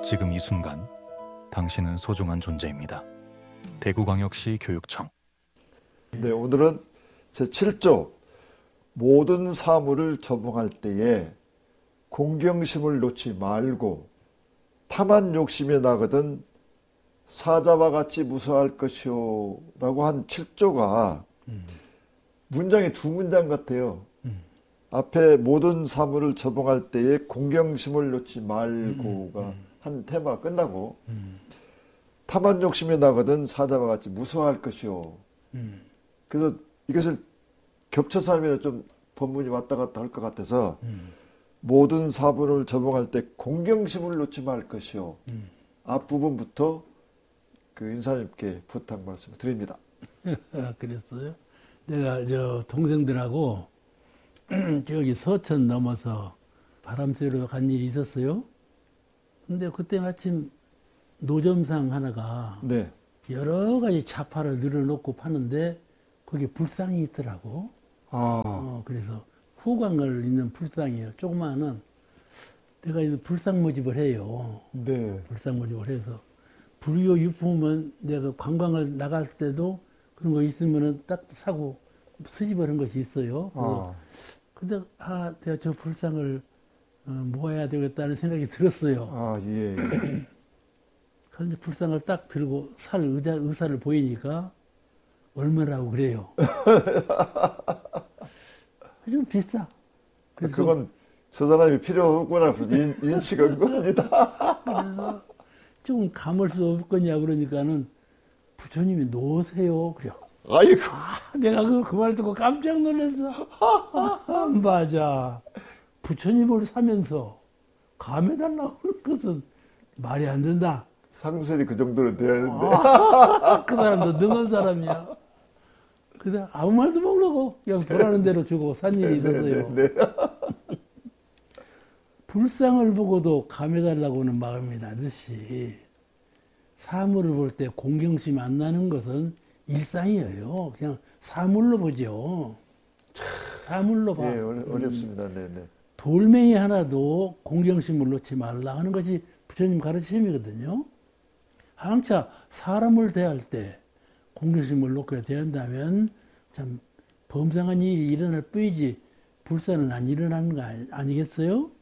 지금 이 순간 당신은 소중한 존재입니다. 대구광역시 교육청. 네, 오늘은 제7조 모든 사물을 접응할 때에 공경심을 놓지 말고 탐한 욕심에 나거든 사자와 같이 무서워할 것이요 라고 한 7조가 문장이 두 문장 같아요. 앞에 모든 사물을 접응할 때에 공경심을 놓지 말고가 한 테마가 끝나고 탐한 욕심에 나거든 사자와 같이 무서워할 것이요. 그래서 이것을 겹쳐서 하면 좀 본문이 왔다 갔다 할 것 같아서 모든 사물을 접응할 때 공경심을 놓지 말 것이요. 앞부분부터 그 인사님께 부탁 말씀을 드립니다. 그랬어요? 내가 저 동생들하고 저기 서천 넘어서 바람 쐬러 간 일이 있었어요. 근데 그때 마침 노점상 하나가 네. 여러 가지 차파를 늘어놓고 파는데 거기 불상이 있더라고. 그래서 후광을 있는 불상이에요. 조그마한. 내가 이제 불상 모집을 해요. 네. 불상 모집을 해서 불교 유품은 내가 관광을 나갈 때도 그런 거 있으면은 딱 사고 수집을 한 것이 있어요. 근데 내가 저 불상을 모아야 되겠다는 생각이 들었어요. 예. 그래서 불상을 딱 들고 살 의사를 보이니까 얼마라고 그래요. 좀 비싸. 그래서 그건 저 사람이 필요 없구나 인식한 겁니다. 그래서 좀 감을 수 없겠냐 그러니까는 부처님이 놓으세요 그래요. 아이고. 내가 그 말 듣고 깜짝 놀랐어. 맞아. 부처님을 사면서 감해달라고 하는 것은 말이 안 된다. 상설이 그 정도로 돼야 하는데. 그 사람도 능한 사람이야. 그래서 아무 말도 모르고 그냥 돌아가는 대로 주고 산 일이 있었어요. 네. 불상을 보고도 감해달라고 하는 마음이 나듯이 사물을 볼 때 공경심이 안 나는 것은 일상이에요. 그냥 사물로 보죠. 사물로 봐. 예, 어렵습니다. 네. 돌멩이 하나도 공경심을 놓지 말라 하는 것이 부처님 가르침이거든요. 항차 사람을 대할 때 공경심을 놓고 대한다면 참 범상한 일이 일어날 뿐이지 불사는 안 일어나는 거 아니겠어요?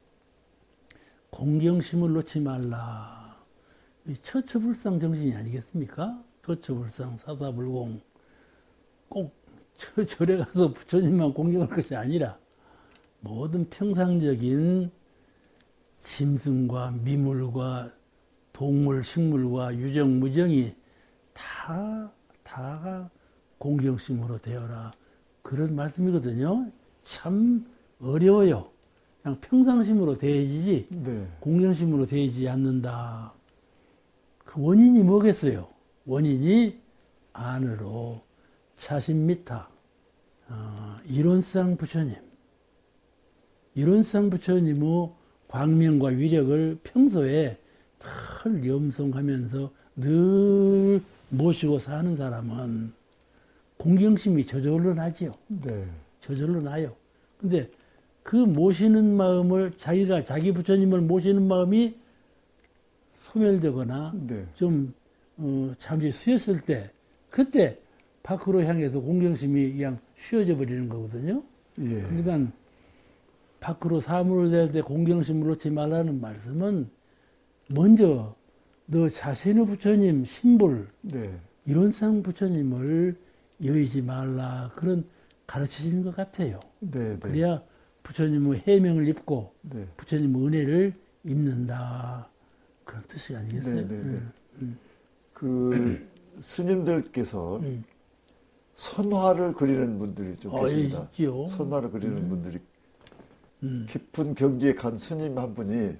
공경심을 놓지 말라. 처처불상 정신이 아니겠습니까? 처처불상 사사불공. 꼭 절에 가서 부처님만 공경할 것이 아니라 모든 평상적인 짐승과 미물과 동물, 식물과 유정, 무정이 다가 공경심으로 되어라. 그런 말씀이거든요. 참 어려워요. 그냥 평상심으로 대해지지 네. 공경심으로 대해지지 않는다. 그 원인이 뭐겠어요? 원인이 안으로 자신미타 이론상 부처님. 이론상 부처님의 광명과 위력을 평소에 늘 염송하면서 늘 모시고 사는 사람은 공경심이 저절로 나지요. 네. 저절로 나요. 근데 그 모시는 마음을 자기가 자기 부처님을 모시는 마음이 소멸되거나 네. 좀 잠시 쉬었을 때 그때 밖으로 향해서 공경심이 그냥 쉬어져 버리는 거거든요. 예. 그러니까 밖으로 사물을 댈 때 공경심을 놓지 말라는 말씀은 먼저 너 자신의 부처님 신불 네. 이론상 부처님을 여의지 말라 그런 가르치시는 것 같아요. 네. 그래야 부처님의 해명을 입고 네. 부처님의 은혜를 입는다 그런 뜻이 아니겠어요? 네. 그 스님들께서 선화를 그리는 분들이 좀 계십니다. 있지요. 선화를 그리는 분들이 깊은 경지에 간 스님 한 분이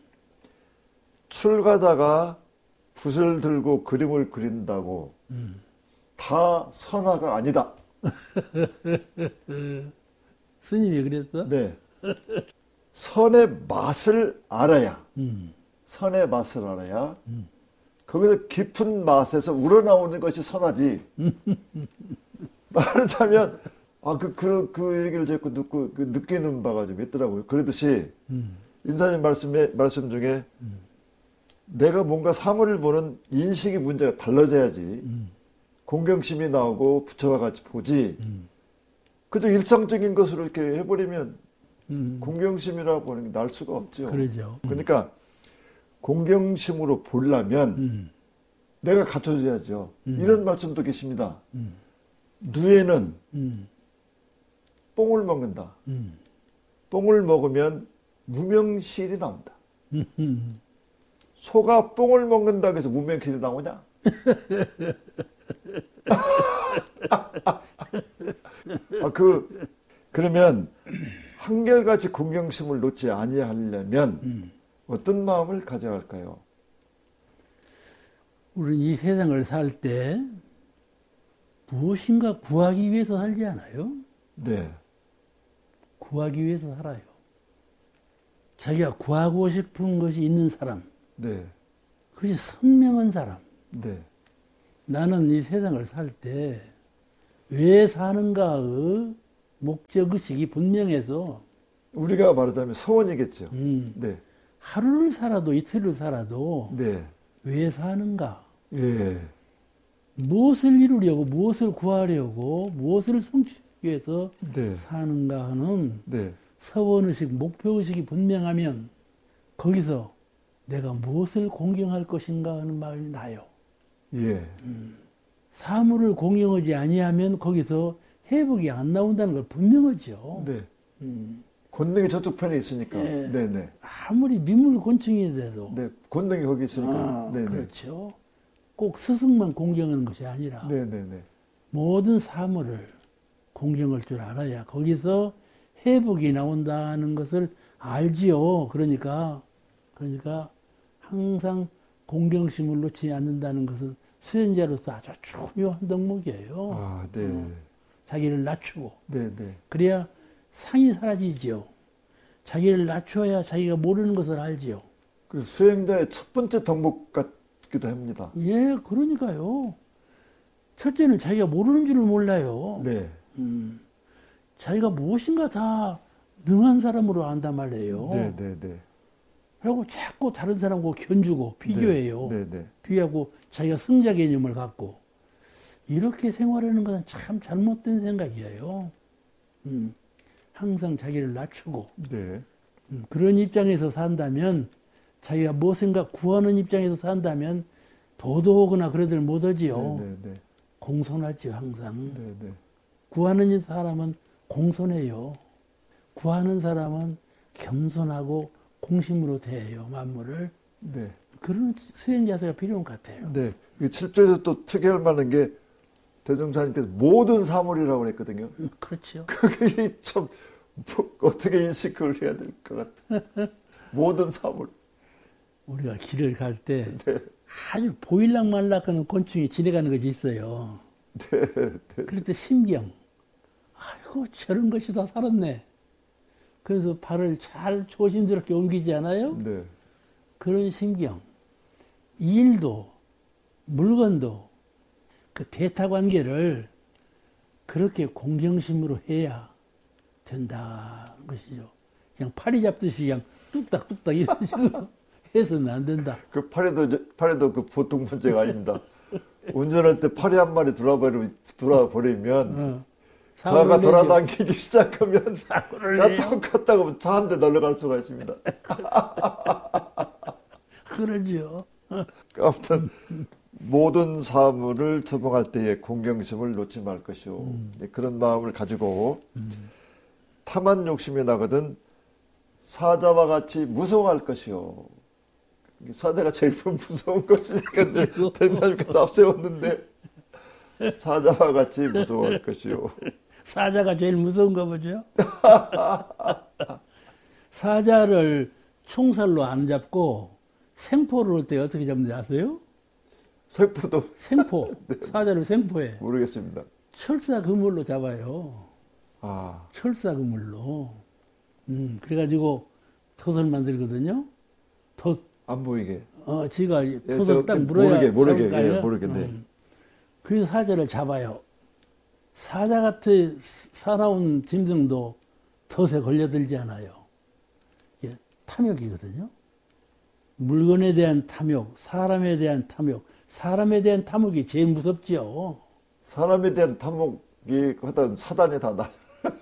출가자가 붓을 들고 그림을 그린다고 다 선화가 아니다. 스님이 그랬어? 네. 선의 맛을 알아야, 선의 맛을 알아야, 거기서 깊은 맛에서 우러나오는 것이 선하지. 말하자면, 그 얘기를 자꾸 느끼는 바가 좀 있더라고요. 그러듯이, 인사님 말씀 중에, 내가 뭔가 사물을 보는 인식의 문제가 달라져야지 공경심이 나오고 부처와 같이 보지. 그저 일상적인 것으로 이렇게 해버리면 공경심이라고 보는 게 날 수가 없죠. 그러죠. 그러니까 공경심으로 보려면 내가 갖춰줘야죠. 이런 말씀도 계십니다. 누에는 뽕을 먹는다. 뽕을 먹으면 무명실이 나온다. 소가 뽕을 먹는다고 해서 무명실이 나오냐? 그러면 한결같이 공경심을 놓지 아니하려면 어떤 마음을 가져야 할까요? 우리는 이 세상을 살 때 무엇인가 구하기 위해서 살지 않아요? 네. 구하기 위해서 살아요. 자기가 구하고 싶은 것이 있는 사람. 네. 그것이 선명한 사람. 네. 나는 이 세상을 살 때 왜 사는가의 목적의식이 분명해서 우리가 말하자면 서원이겠죠. 네. 하루를 살아도 이틀을 살아도 네. 왜 사는가? 예. 무엇을 이루려고 무엇을 구하려고 무엇을 성취하기 위해서 네. 사는가 하는 네. 서원의식, 목표의식이 분명하면 거기서 내가 무엇을 공경할 것인가 하는 마음이 나요. 예. 사물을 공경하지 아니하면 거기서 회복이 안 나온다는 걸 분명하죠. 네. 권능이 저쪽 편에 있으니까. 예. 네네. 아무리 미물곤충이라도. 네. 권능이 거기 있으니까. 네네. 그렇죠. 꼭 스승만 공경하는 것이 아니라 네네네. 모든 사물을 공경할 줄 알아야 거기서 회복이 나온다는 것을 알지요. 그러니까 항상 공경심을 놓지 않는다는 것은 수행자로서 아주 중요한 덕목이에요. 아, 네. 자기를 낮추고. 네네. 그래야 상이 사라지지요. 자기를 낮춰야 자기가 모르는 것을 알지요. 그 수행자의 첫 번째 덕목 같기도 합니다. 예, 그러니까요. 첫째는 자기가 모르는 줄을 몰라요. 네. 자기가 무엇인가 다 능한 사람으로 안단 말이에요. 네네네. 그리고 자꾸 다른 사람하고 견주고 비교해요. 네네. 비교하고 자기가 승자 개념을 갖고 이렇게 생활하는 것은 참 잘못된 생각이에요. 항상 자기를 낮추고 네. 그런 입장에서 산다면 자기가 무엇인가 구하는 입장에서 산다면 도도하거나 그러들 못하지요. 네네네. 공손하지요, 항상. 네네. 구하는 사람은 공손해요. 구하는 사람은 겸손하고 공심으로 대해요, 만물을. 네. 그런 수행 자세가 필요한 것 같아요. 네. 이 7조에서 또 특이할 만한 게 대종사님께서 모든 사물이라고 그랬거든요. 그렇죠. 그게 참 어떻게 인식을 해야 될 것 같아요. 모든 사물. 우리가 길을 갈 때 네. 아주 보일락 말락하는 곤충이 지나가는 것이 있어요. 네. 그럴 때 심경. 아이고 저런 것이 다 살았네. 그래서 발을 잘 조심스럽게 옮기지 않아요? 네. 그런 심경. 일도 물건도 그 대타 관계를 그렇게 공경심으로 해야 된다는 것이죠. 그냥 파리 잡듯이 그냥 뚝딱뚝딱 이런 식으로 해서는 안 된다. 그 팔에도 그 보통 문제가 아닙니다. 운전할 때 팔이 한 마리 돌아버리면 차가 돌아다니기 시작하면 야 똑같다고 차 한 대 날아갈 수가 있습니다. 그러죠. 아무튼 모든 사물을 처방할 때에 공경심을 놓지 말 것이오. 그런 마음을 가지고 탐한 욕심이 나거든 사자와 같이 무서워할 것이오. 사자가 제일 무서운 것이니까 대사님께서 앞세웠는데 사자와 같이 무서워할 것이오. 사자가 제일 무서운가 보죠. 사자를 총살로 안 잡고 생포를 할 때 어떻게 잡는지 아세요? 생포도 생포. 네. 사자를 생포해. 모르겠습니다. 철사 그물로 잡아요. 아. 철사 그물로. 그래가지고 덫을 만들거든요. 덫. 안 보이게. 지가 덫을 딱 물어야 모르게. 네. 그 사자를 잡아요. 사자 같은 사나운 짐승도 덫에 걸려들지 않아요. 이게 탐욕이거든요. 물건에 대한 탐욕, 사람에 대한 탐욕, 사람에 대한 탐욕이 제일 무섭지요. 사람에 대한 탐욕이 하던 사단이 다 나.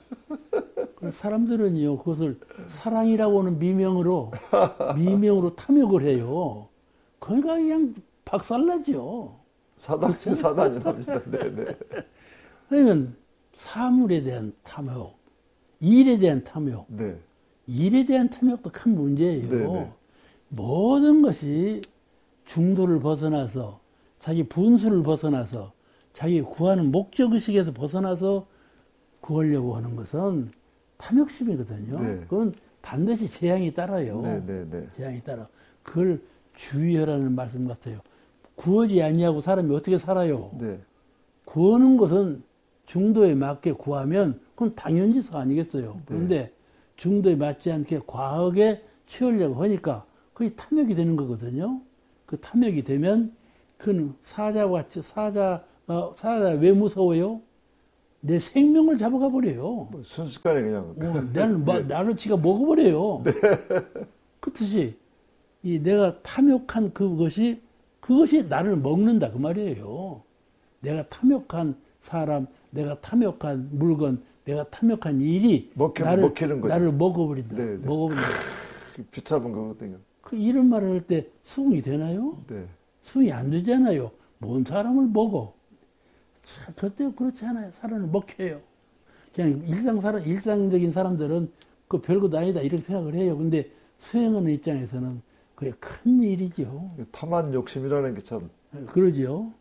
사람들은요, 그것을 사랑이라고 하는 미명으로 탐욕을 해요. 그러니까 그냥 박살나죠. 사단이 납니다. 네네. 그러면 사물에 대한 탐욕, 일에 대한 탐욕, 네. 일에 대한 탐욕도 큰 문제예요. 네네. 모든 것이 중도를 벗어나서 자기 분수를 벗어나서 자기 구하는 목적의식에서 벗어나서 구하려고 하는 것은 탐욕심이거든요. 네. 그건 반드시 재앙이 따라요. 네네네. 재앙이 따라. 그걸 주의하라는 말씀 같아요. 구하지 않냐고 사람이 어떻게 살아요? 네. 구하는 것은 중도에 맞게 구하면 그건 당연지서 아니겠어요. 그런데 중도에 맞지 않게 과하게 취하려고 하니까 그게 탐욕이 되는 거거든요. 그 탐욕이 되면 그는 사자와 같이 사자 왜 무서워요? 내 생명을 잡아가 버려요. 순식간에 그냥. 나를 지가 먹어버려요. 그렇듯이 내가 탐욕한 그것이 나를 먹는다 그 말이에요. 내가 탐욕한 사람, 내가 탐욕한 물건, 내가 탐욕한 일이 먹히는 거죠. 나를 먹어버린다. 네, 네. 먹어버린다. 비참한 거거든요. 이런 말을 할 때 수긍이 되나요? 네. 수긍이 안 되잖아요. 뭔 사람을 먹어. 절대 그렇지 않아요. 사람을 먹혀요. 그냥 일상적인 사람들은 그 별것 아니다 이렇게 생각을 해요. 근데 수행하는 입장에서는 그게 큰 일이죠. 탐한 욕심이라는 게 참. 그러죠.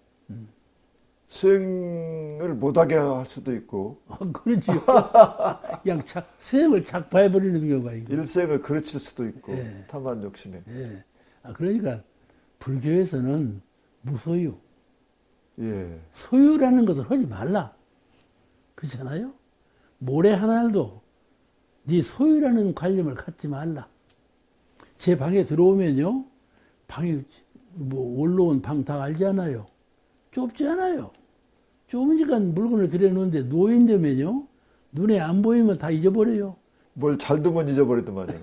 수행을 못하게 할 수도 있고. 그러죠. 그냥 수행을 착파해버리는 경우가 있고. 일생을 그르칠 수도 있고. 예. 탐한 욕심에. 예. 그러니까 불교에서는 무소유. 예. 소유라는 것을 하지 말라. 그렇잖아요? 모래 하나도 네 소유라는 관념을 갖지 말라. 제 방에 들어오면요. 방에 올라온 방 다 알잖아요. 좁지 않아요. 좁으니까 물건을 들여놓는데 노인되면요. 눈에 안 보이면 다 잊어버려요. 뭘 잘 두면 잊어버리단 말이에요.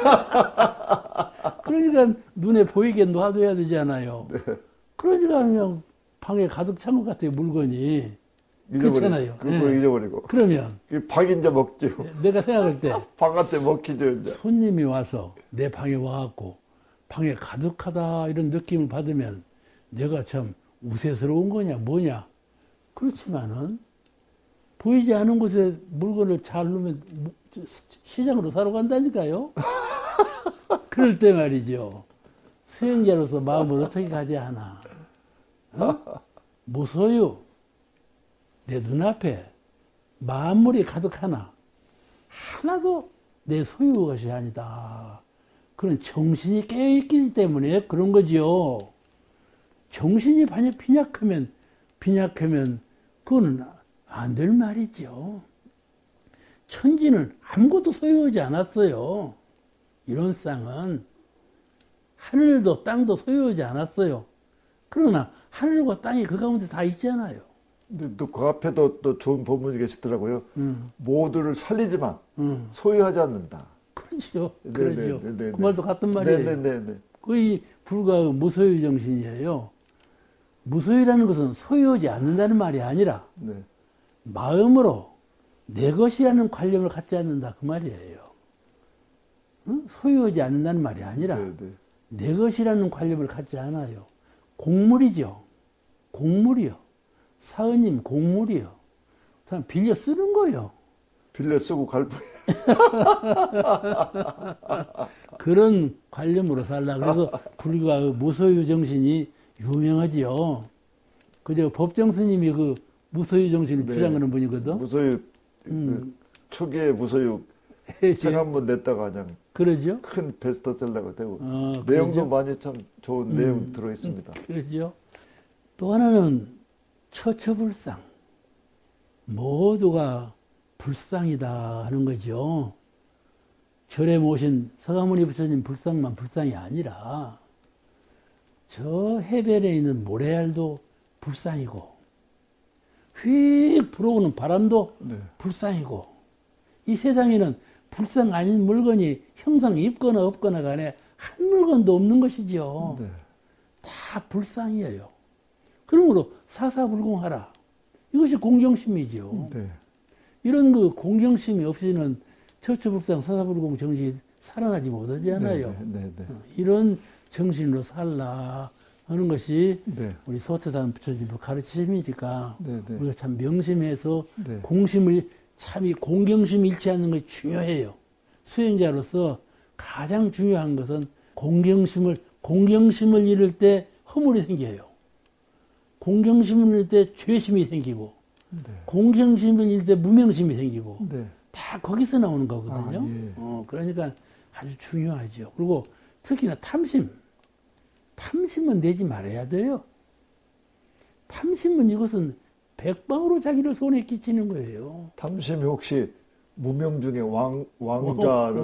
그러니까 눈에 보이게 놔둬야 되잖아요. 네. 그러니까 그냥 방에 가득 찬 것 같아요, 물건이. 그렇잖아요. 그걸 네. 잊어버리고. 그러면 방 이제 먹죠. 내가 생각할 때 방한테 먹히죠, 이제. 손님이 와서 내 방에 와갖고 방에 가득하다 이런 느낌을 받으면 내가 참 우세스러운 거냐 뭐냐. 그렇지만은 보이지 않은 곳에 물건을 잘 놓으면 시장으로 사러 간다니까요. 그럴 때 말이죠. 수행자로서 마음을 어떻게 가져야 하나. 무소유. 내 눈앞에 만물이 가득하나 하나도 내 소유 것이 아니다. 그런 정신이 깨어있기 때문에 그런 거죠. 정신이 만약 빈약하면 그거는 안 될 말이죠. 천지는 아무것도 소유하지 않았어요. 이런 쌍은 하늘도 땅도 소유하지 않았어요. 그러나 하늘과 땅이 그 가운데 다 있잖아요. 근데 또 그 앞에도 또 좋은 법문이 계시더라고요. 모두를 살리지만 소유하지 않는다. 그렇죠. 네, 그렇죠. 네, 네, 네, 그 말도 같은 말이에요. 네네네. 거의 불과 무소유 정신이에요. 무소유라는 것은 소유하지 않는다는 말이 아니라 네. 마음으로 내 것이라는 관념을 갖지 않는다 그 말이에요. 응? 소유하지 않는다는 말이 아니라 네, 네. 내 것이라는 관념을 갖지 않아요. 공물이죠. 공물이요. 사은님 공물이요. 사람 빌려 쓰는 거예요. 빌려 쓰고 갈 뿐. 그런 관념으로 살라. 그래서 불교가 무소유 정신이 유명하지요. 그저 법정 스님이 그 무소유 정신을 네. 주장하는 분이거든. 무소유 그 초기에 무소유 책 한 번 냈다가 그냥 그러죠. 큰 베스트셀러가 되고 내용도 그러죠? 많이 참 좋은 내용 들어 있습니다. 그러죠. 또 하나는 처처불상. 모두가 불상이다 하는 거죠. 절에 모신 서가모니 부처님 불상만 불상이 아니라 저 해변에 있는 모래알도 불상이고 휙 불어오는 바람도 네. 불상이고 이 세상에는 불상 아닌 물건이 형상 있거나 없거나 간에 한 물건도 없는 것이죠. 네. 다 불상이에요. 그러므로 사사불공하라. 이것이 공경심이죠. 네. 이런 그 공경심이 없이는 처처불상 사사불공 정신이 살아나지 못하잖아요. 네. 네. 이런 정신으로 살라 하는 것이 네. 우리 소태산 부처님의 가르침이니까 네. 네. 우리가 참 명심해서 네. 공심을 참 이 공경심 잃지 않는 것이 중요해요. 수행자로서 가장 중요한 것은 공경심을 잃을 때 허물이 생겨요. 공경심을 잃을 때 죄심이 생기고, 네. 공경심을 잃을 때 무명심이 생기고, 네. 다 거기서 나오는 거거든요. 아, 예. 그러니까 아주 중요하죠. 그리고 특히나 탐심은 내지 말아야 돼요. 탐심은 이것은 백방으로 자기를 손에 끼치는 거예요. 탐심이 혹시 무명 중에 왕자를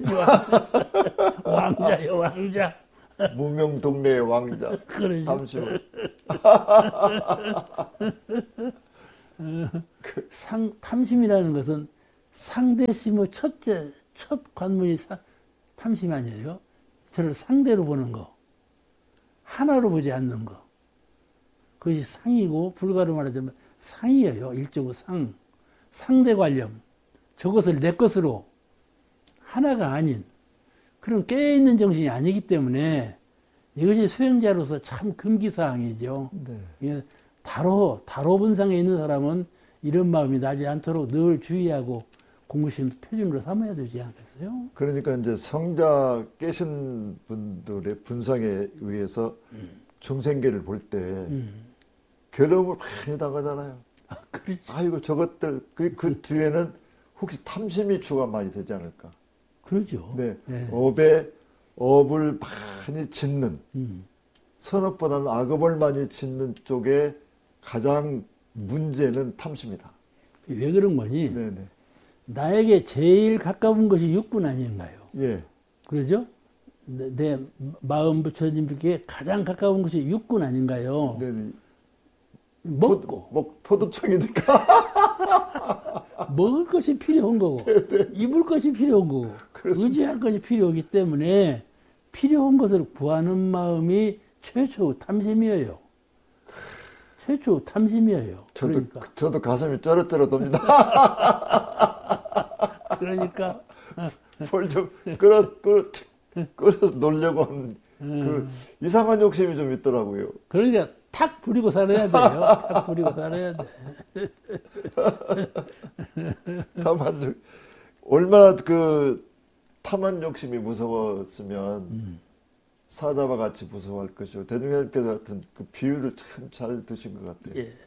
왕자요, 왕자. 무명 동네의 왕자. 그러죠. 탐심은. 탐심이라는 것은 상대심의 첫 관문이 탐심 아니에요. 저를 상대로 보는 거. 하나로 보지 않는 거. 그것이 상이고, 불가로 말하자면 상이에요. 일종의 상. 상대 관념. 저것을 내 것으로 하나가 아닌 그런 깨어있는 정신이 아니기 때문에 이것이 수행자로서 참 금기사항이죠. 네. 다로 분상에 있는 사람은 이런 마음이 나지 않도록 늘 주의하고 공부심 표준으로 삼아야 되지 않겠어요? 그러니까 이제 성자 깨신 분들의 분상에 의해서 중생계를 볼 때 괴로움을 많이 당하잖아요. 그렇지. 아이고 저것들 그 뒤에는 혹시 탐심이 주가 많이 되지 않을까? 그러죠. 네. 네. 업을 많이 짓는 선업보다는 악업을 많이 짓는 쪽에 가장 문제는 탐심이다. 왜 그런 거니? 네네. 나에게 제일 가까운 것이 육군 아닌가요? 예. 그러죠? 내 마음 부처님께 가장 가까운 것이 육군 아닌가요? 네네. 먹고 포도청이니까. 먹을 것이 필요한 거고 입을 것이 필요한 거고 그렇습니다. 의지할 것이 필요하기 때문에 필요한 것을 구하는 마음이 최초 탐심이에요. 최초 탐심이에요. 저도 가슴이 쩌릿쩌릿합니다. 그러니까 뭘 좀 끌어서 놀려고 하는 그 이상한 욕심이 좀 있더라고요. 그러니까 탁 부리고 살아야 돼요. 탁 부리고 살아야 돼. 다만 얼마나 그 탐한 욕심이 무서웠으면 사자와 같이 무서워할 것이고 대중님께서 같은 그 비유를 참 잘 드신 것 같아요. 예.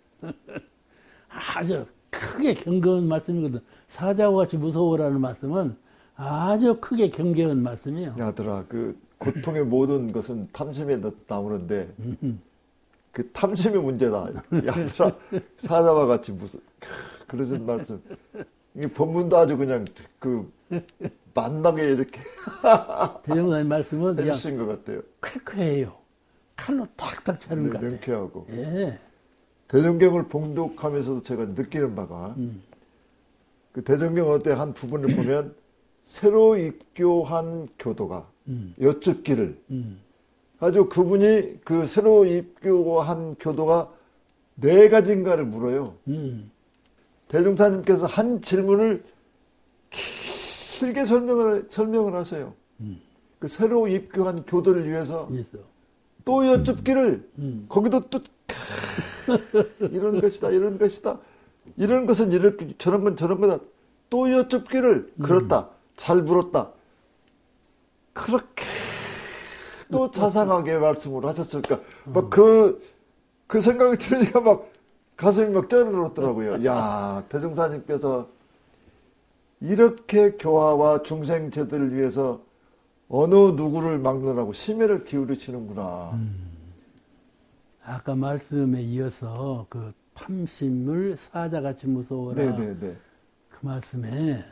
아주 크게 경계한 말씀이거든. 사자와 같이 무서워라는 말씀은 아주 크게 경계한 말씀이에요. 야들아, 그 고통의 모든 것은 탐심에 나오는데 그 탐심이 문제다. 야들아, 사자와 같이 그러신 말씀. 이 본문도 아주 그냥 그 만나게 이렇게 대종사님 말씀은 그냥 해주신 것 같아요. 쾌쾌해요. 칼로 탁탁 차는 것 같아요. 명쾌하고. 예. 대종경을 봉독하면서도 제가 느끼는 바가 그 대종경 어때 한 부분을 보면 새로 입교한 교도가 여쭙기를 아주 그분이 그 새로 입교한 교도가 네 가지인가를 물어요. 대종사님께서 한 질문을 길게 설명을 하세요. 그 새로 입교한 교도를 위해서 또 여쭙기를 거기도 또 이런 것이다 이런 것이다 이런 것은 이렇게 저런 건 저런 거다 또 여쭙기를 그렇다 잘 물었다 그렇게 또 자상하게 말씀을 하셨을까 막 그 생각이 들으니까 막 가슴이 막 쩌르르더라고요. 야, 대종사님께서 이렇게 교화와 중생제들을 위해서 어느 누구를 막론하고 심혈을 기울이시는구나. 아까 말씀에 이어서 그 탐심을 사자같이 무서워라. 네네네. 그 말씀에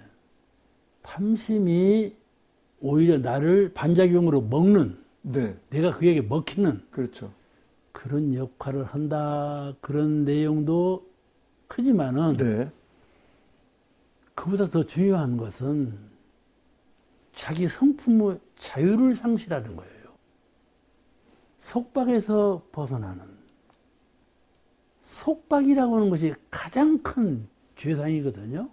탐심이 오히려 나를 반작용으로 먹는, 네. 내가 그에게 먹히는 그렇죠. 그런 역할을 한다. 그런 내용도 크지만은 네. 그보다 더 중요한 것은 자기 성품의 자유를 상실하는 거예요. 속박에서 벗어나는. 속박이라고 하는 것이 가장 큰 죄상이거든요.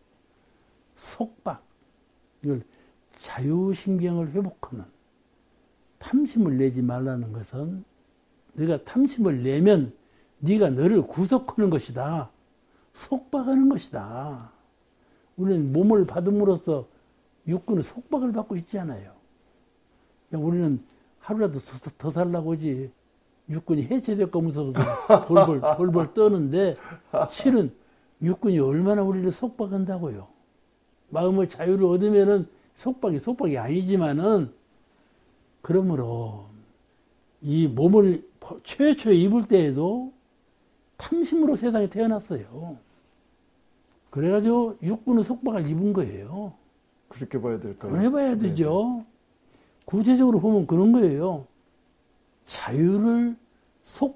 속박. 이걸 자유신경을 회복하는. 탐심을 내지 말라는 것은 네가 탐심을 내면 네가 너를 구속하는 것이다. 속박하는 것이다. 우리는 몸을 받음으로써 육군의 속박을 받고 있잖아요. 우리는 하루라도 더 살라고 하지. 육군이 해체될까 무서워서 벌벌 떠는데 실은 육군이 얼마나 우리를 속박한다고요. 마음의 자유를 얻으면은 속박이 아니지만은 그러므로 이 몸을 최초에 입을 때에도 탐심으로 세상에 태어났어요. 그래가지고 육군의 속박을 입은 거예요. 그렇게 봐야 될까요? 그래 봐야 되죠. 구체적으로 보면 그런 거예요. 자유를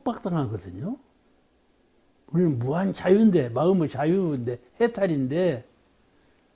속박당하거든요. 우리는 무한 자유인데, 마음의 자유인데, 해탈인데,